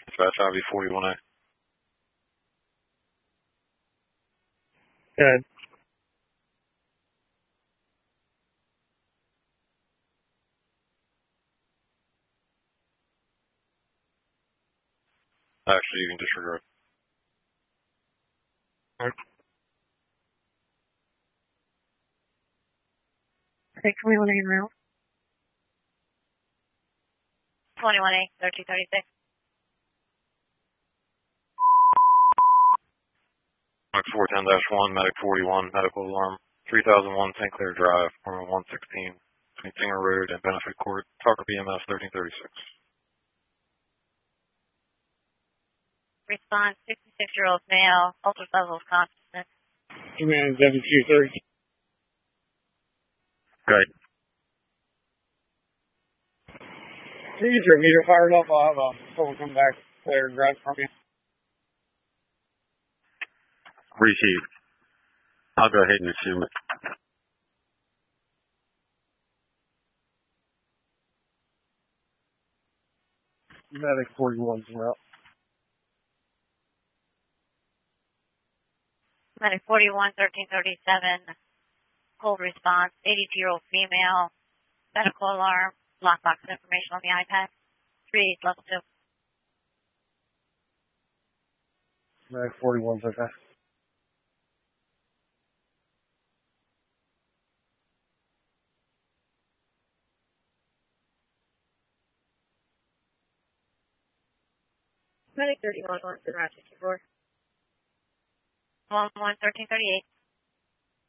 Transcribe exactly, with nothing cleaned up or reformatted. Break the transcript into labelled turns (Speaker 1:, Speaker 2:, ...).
Speaker 1: Dispatch I V forty-one A.
Speaker 2: Good.
Speaker 1: Actually, you can disregard.
Speaker 2: Okay, twenty-one A route.
Speaker 3: twenty-one A, thirteen thirty-six.
Speaker 1: Medic four ten dash one, Medic forty-one, medical alarm, three thousand one Saint Clair Drive, apartment one sixteen, between Singer Road and Benefit Court, Tucker B M S thirteen thirty-six.
Speaker 3: Response, sixty-six-year-old male, altered level of consciousness.
Speaker 2: Command W Q thirty.
Speaker 1: Good.
Speaker 2: Can you get your meter fired up? I'll have uh, someone come back there and grab from you.
Speaker 1: Receive. I'll go ahead and assume it.
Speaker 2: Medic forty-one's route.
Speaker 3: Medic forty-one, thirteen thirty-seven. Cold response, eighty-two-year-old female, medical alarm, lockbox information on the iPad. three eight, level two.
Speaker 2: Medic forty-one's okay.
Speaker 3: Medic thirty-one, one, route fifty-four. one one, thirteen thirty-eight.